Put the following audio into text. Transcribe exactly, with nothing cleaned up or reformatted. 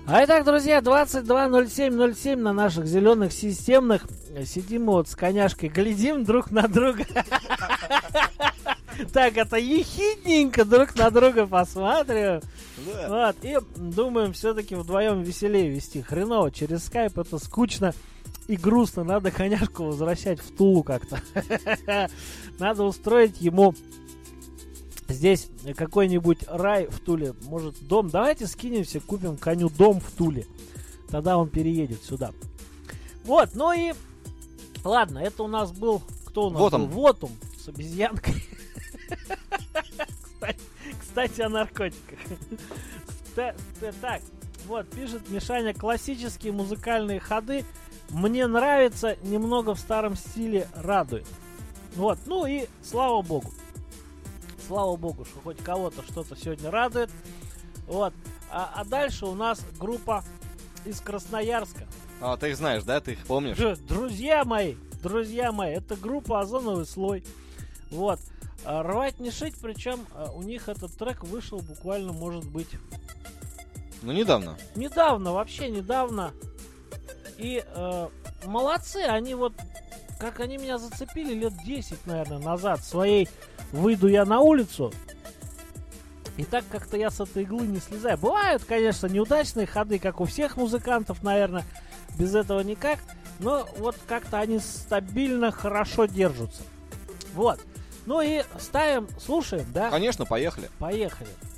А итак, друзья, двадцать два ноль семь ноль семь на наших зеленых системных. Сидим мы вот с коняшкой, глядим друг на друга. Так, это ехидненько друг на друга посматриваем. Вот, и думаем, все-таки вдвоем веселее вести. Хреново, через скайп это скучно и грустно. Надо коняшку возвращать в Тулу как-то. Надо устроить ему здесь какой-нибудь рай в Туле. Может, дом. Давайте скинемся, купим коню дом в Туле. Тогда он переедет сюда. Вот, ну и... Ладно, это у нас был... Кто у нас вот был? Он. Вот он, с обезьянкой. Кстати, кстати, о наркотиках. Так, вот, пишет Мишаня, классические музыкальные ходы. Мне нравится, немного в старом стиле радует. Вот, ну и слава богу. Слава богу, что хоть кого-то что-то сегодня радует. Вот. А, а дальше у нас группа из Красноярска. А, ты их знаешь, да? Ты их помнишь? Д- друзья мои, друзья мои, это группа «Озоновый слой». Вот. А, рвать не шить, причем а, у них этот трек вышел буквально, может быть... Ну, недавно. Недавно, вообще недавно. И э, молодцы, они вот... Как они меня зацепили лет десять, наверное, назад своей «Выйду я на улицу». И так как-то я с этой иглы не слезаю. Бывают, конечно, неудачные ходы, как у всех музыкантов, наверное. Без этого никак. Но вот как-то они стабильно хорошо держатся. Вот. Ну и ставим, слушаем, да? Конечно, поехали. Поехали.